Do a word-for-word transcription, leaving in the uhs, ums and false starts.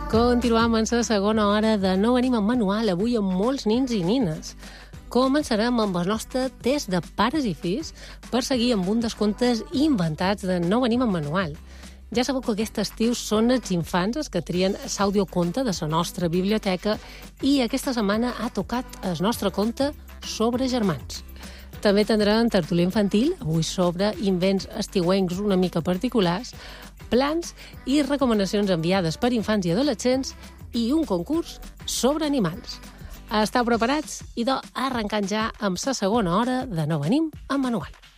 Continuam en la segona hora de No venim amb manual, avui amb molts nins i nines. Començarem amb el nostre test de pares i fills per seguir amb un dels contes inventats de No venim amb manual. Ja sabeu que aquest estiu són els infants els que trien l'audioconte de la nostra biblioteca i aquesta setmana ha tocat el nostre conte sobre germans. També tindrem tertúlia infantil, avui sobre invents estiuencs una mica particulars, plans i recomanacions enviades per infants i adolescents i un concurs sobre animals. Esteu preparats? Idò, arrencant ja amb la segona hora de No venim amb manual.